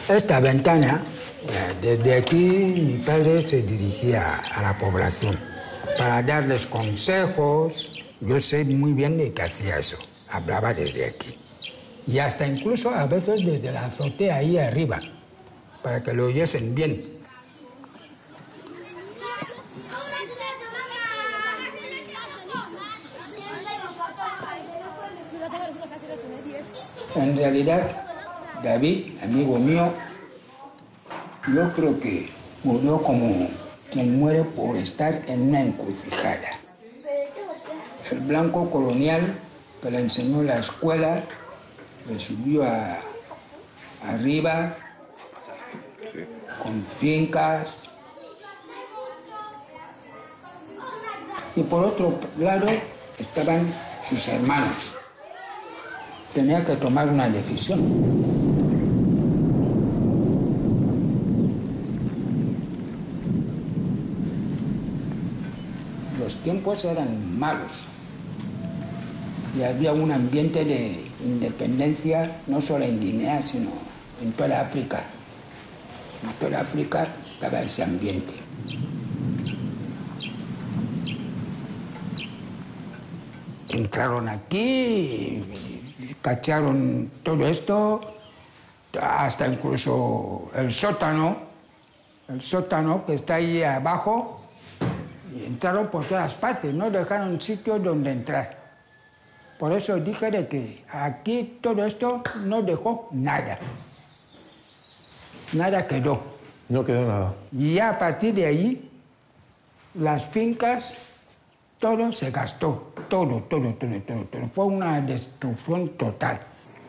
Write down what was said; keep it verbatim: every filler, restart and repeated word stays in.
Esta ventana, desde aquí mi padre se dirigía a la población para darles consejos. Yo sé muy bien de qué hacía eso. Hablaba desde aquí. Y hasta incluso a veces desde la azotea ahí arriba, para que lo oyesen bien. En realidad, David, amigo mío, yo creo que murió como quien muere por estar en una encrucijada. El blanco colonial que le enseñó la escuela, le subió a, arriba, con fincas. Y por otro lado estaban sus hermanos. Tenía que tomar una decisión. Los tiempos eran malos y había un ambiente de independencia no solo en Guinea, sino en toda África. En toda África estaba ese ambiente. Entraron aquí, cacharon todo esto, hasta incluso el sótano, el sótano que está ahí abajo, y entraron por todas partes, no dejaron sitio donde entrar. Por eso dije de que aquí todo esto no dejó nada. Nada quedó. No quedó nada. Y ya a partir de ahí, las fincas, todo se gastó. Todo, todo, todo, todo, todo. Fue una destrucción total.